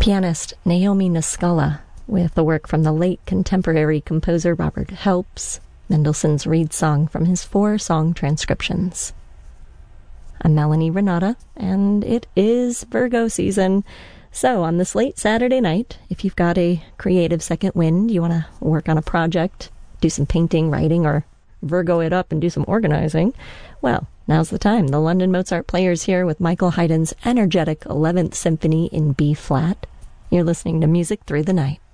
Pianist Naomi Niscala with the work from the late contemporary composer Robert Helps, Mendelssohn's Reed Song from his 4-song transcriptions. I'm Melanie Renata, and it is Virgo season. So on this late Saturday night, if you've got a creative second wind, you want to work on a project, do some painting, writing, or Virgo it up and do some organizing, well, now's the time. The London Mozart Players here with Michael Haydn's energetic 11th Symphony in B-flat. You're listening to Music Through the Night.